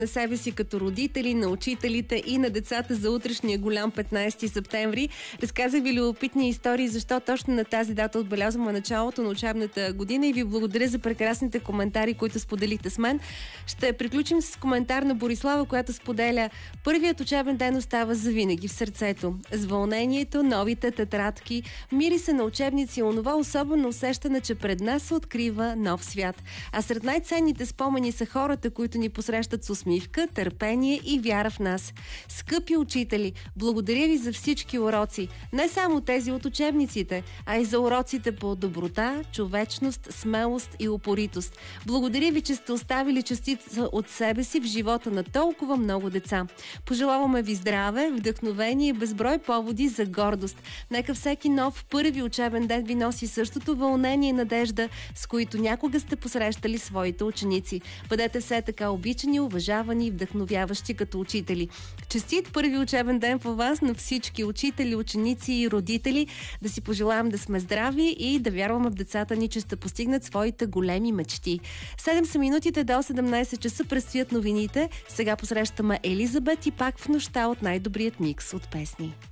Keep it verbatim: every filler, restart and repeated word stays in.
на себе си като родители, на учителите и на децата за утрешния голям петнайсети септември. Разказах ви любопитни истории, защо точно на тази дата отбелязваме началото на учебната година и ви благодаря за прекрасните коментари, които споделихте с мен. Ще приключим с коментар на Борислава, която споделя: първият учебен ден остава завинаги в сърцето. С вълнението, новите тетрадки, мириса на учебници, онова особено усещане, че пред нас се открива нов свят. А сред най-ценните спомени са хората, които ни посрещат с усмивка, търпение и вяра в нас. Скъпи учители, благодаря ви за всички уроци. Не само тези от учебниците, а и за уроците по доброта, човечност, смелост и упоритост. Благодаря ви, че сте оставили частица от себе си в живота на толкова много деца. Пожелаваме ви здраве, вдъхновение и безброй поводи за гордост. Нека всеки нов първи учебен ден ви носи същото вълнение и надежда, с които някога сте посрещали своите ученици. Бъдете все така обичани, уважавани и вдъхновяващи като учители. Честит първи учебен ден по вас на всички учители, ученици и родители. Да си пожелаем да сме здрави и да вярваме в децата ни, че ще постигнат своите големи мечти. седем са минутите до седемнайсет часа, предстоят новините. Сега посрещаме Елизабет и пак в нощта от най-добрият микс от песни.